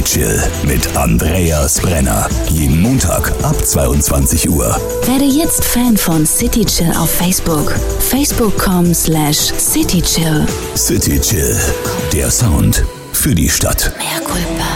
Chill mit Andreas Brenner. Jeden Montag ab 22 Uhr. Werde jetzt Fan von City Chill auf Facebook. Facebook.com/citychill. City Chill. Der Sound für die Stadt. Mea culpa.